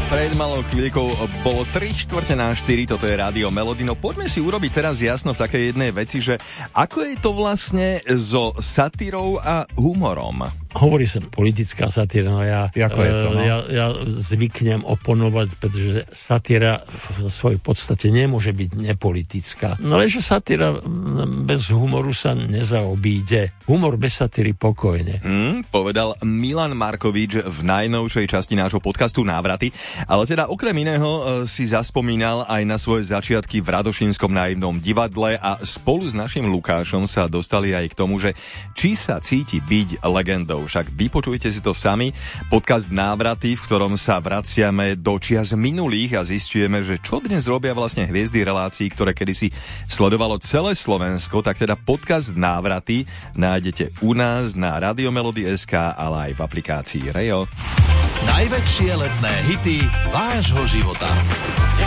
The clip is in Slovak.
Pred malou chvíľkou bolo 3:45, toto je Rádio Melody. No poďme si urobiť teraz jasno v takej jednej veci, že ako je to vlastne so satírou a humorom? Hovorí sa politická satíra, no ja zvyknem oponovať, pretože satíra v svojej podstate nemôže byť nepolitická. No ale že satíra bez humoru sa nezaobíde. Humor bez satíry pokojne. Povedal Milan Markovič v najnovšej časti nášho podcastu Návraty. Ale teda okrem iného si zaspomínal aj na svoje začiatky v Radošínskom naivnom divadle a spolu s našim Lukášom sa dostali aj k tomu, že či sa cíti byť legendou. Však vypočujte si to sami. Podcast Návraty, v ktorom sa vraciame do čias minulých a zistujeme, že čo dnes robia vlastne hviezdy relácií, ktoré kedysi sledovalo celé Slovensko. Tak teda podcast Návraty nájdete u nás na Radiomelody.sk, ale aj v aplikácii Rejo. Najväčšie letné hity vášho života.